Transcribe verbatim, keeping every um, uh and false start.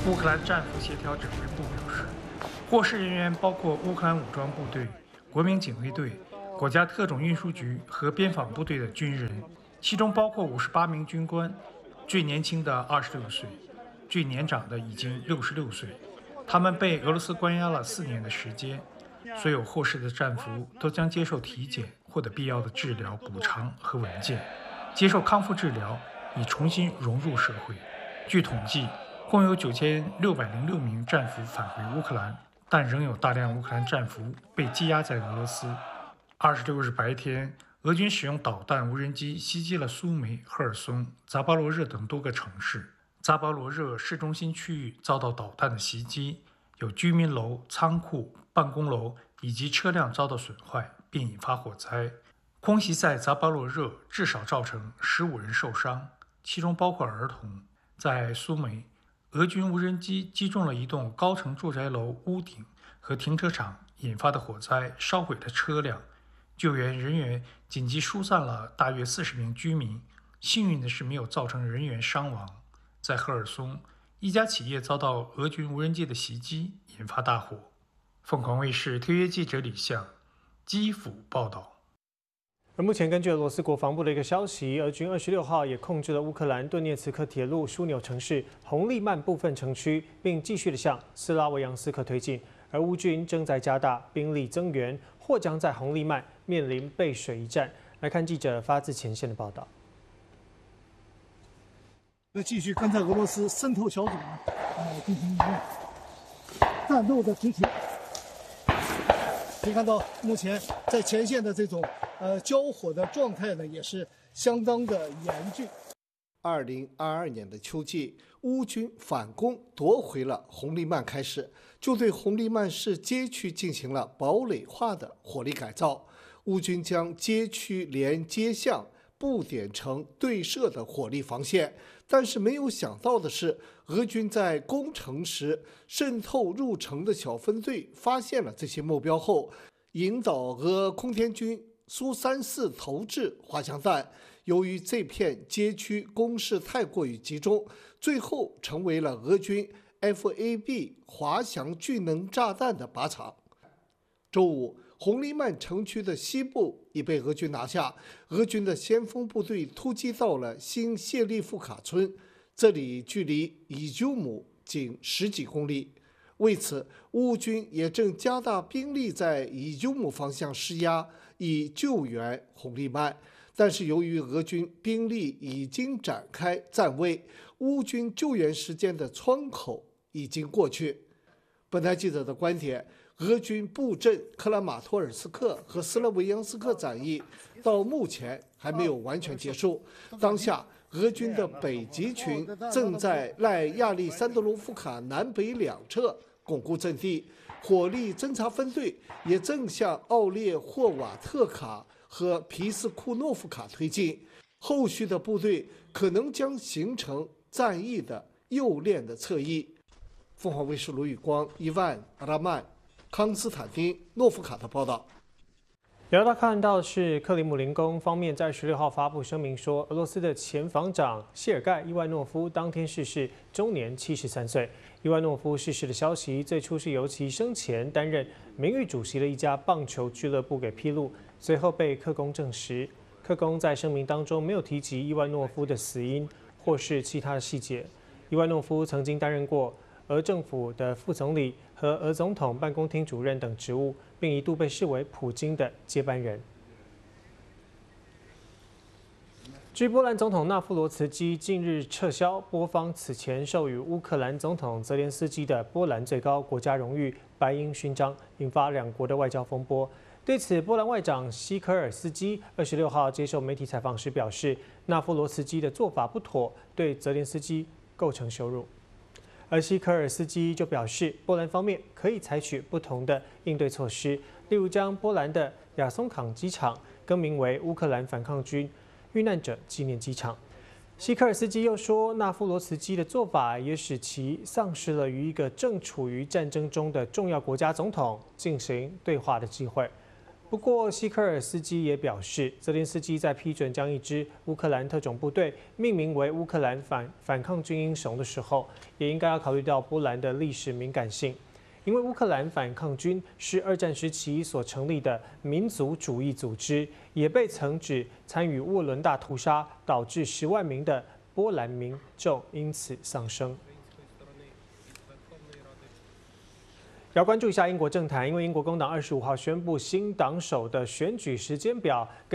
乌克兰战俘协调指挥部表示，获释人员包括乌克兰武装部队、国民警卫队、国家特种运输局和边防部队的军人，其中包括五十八名军官，最年轻的二十六岁，最年长的已经六十六岁。他们被俄罗斯关押了四年的时间。所有获释的战俘都将接受体检，获得必要的治疗、补偿和文件，接受康复治疗，以重新融入社会。据统计，共有九千六百零六名战俘返回乌克兰，但仍有大量乌克兰战俘被羁押在俄罗斯。二十六日白天，俄军使用导弹、无人机袭击了苏梅、赫尔松、扎巴罗热等多个城市。扎巴罗热市中心区域遭到导弹的袭击，有居民楼、仓库、办公楼以及车辆遭到损坏，并引发火灾。空袭在扎巴罗热至少造成十五人受伤，其中包括儿童。在苏梅，俄军无人机击中了一栋高层住宅楼屋顶和停车场，引发的火灾烧毁了车辆。救援人员紧急疏散了大约四十名居民，幸运的是没有造成人员伤亡。在赫尔松，一家企业遭到俄军无人机的袭击，引发大火。凤凰卫视特约记者李相，基辅报道。 而目前，根据俄罗斯国防部的一个消息，俄军二十六号也控制了乌克兰顿涅茨克铁路枢纽城市红利曼部分城区，并继续的向斯拉维扬斯克推进。而乌军正在加大兵力增援，或将在红利曼面临背水一战。来看记者发自前线的报道。 要继续跟着俄罗斯渗透小组呢，呃，进行一个战斗的执行。可以看到，目前在前线的这种呃交火的状态呢，也是相当的严峻。 二零二二年的秋季，乌军反攻夺回了红利曼开始，就对红利曼市街区进行了堡垒化的火力改造。乌军将街区连街巷布点成对射的火力防线，但是没有想到的是，俄军在攻城时渗透入城的小分队发现了这些目标后，引导俄空天军苏三四投掷滑翔弹。由于这片街区攻势太过于集中，最后成为了俄军 F A B 滑翔巨能炸弹的靶场。周五，红利曼城区的西部已被俄军拿下，俄军的先锋部队突击到了新谢利夫卡村，这里距离伊久姆仅十几公里。为此，乌军也正加大兵力在伊久姆方向施压，以救援红利曼。但是由于俄军兵力已经展开站位，乌军救援时间的窗口已经过去。本台记者的观点，俄军布阵克拉马托尔斯克和斯拉维扬斯克战役到目前还没有完全结束。当下，俄军的北极群正在赖亚历山德罗夫卡南北两侧巩固阵地，火力侦察分队也正向奥列霍瓦特卡和皮斯库诺夫卡推进，后续的部队可能将形成战役的右链的侧翼。凤凰卫视卢宇光、伊万、阿拉曼、康斯坦丁、诺夫卡的报道。 聊到看到是克里姆林宫方面在十六号发布声明说，俄罗斯的前防长谢尔盖·伊万诺夫当天逝世，终年七十三岁。伊万诺夫逝世的消息最初是由其生前担任名誉主席的一家棒球俱乐部给披露，随后被克宫证实。克宫在声明当中没有提及伊万诺夫的死因或是其他的细节。伊万诺夫曾经担任过俄政府的副总理和俄总统办公厅主任等职务，并一度被视为普京的接班人。据波兰总统纳夫罗茨基近日撤销波方此前授予乌克兰总统泽连斯基的波兰最高国家荣誉白鹰勋章，引发两国的外交风波。对此，波兰外长西科尔斯基二十六号接受媒体采访时表示，纳夫罗茨基的做法不妥，对泽连斯基构成羞辱。而西科尔斯基就表示，波兰方面可以采取不同的应对措施，例如将波兰的亚松坎机场更名为乌克兰反抗军遇难者纪念机场。西科尔斯基又说，纳夫罗茨基的做法也使其丧失了与一个正处于战争中的重要国家总统进行对话的机会。 不过，西科尔斯基也表示，泽连斯基在批准将一支乌克兰特种部队命名为乌克兰反反抗军英雄的时候，也应该要考虑到波兰的历史敏感性，因为乌克兰反抗军是二战时期所成立的民族主义组织，也被曾指参与沃伦大屠杀，导致十万名的波兰民众因此丧生。要关注一下英国政坛，因为英国工党二十五号宣布新党首的选举时间表。